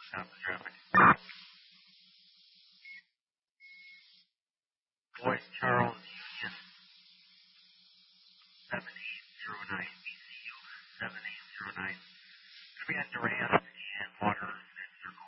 Stop the traffic. Boyd Charles Union 7809 BCU 7809. Could be on Duran.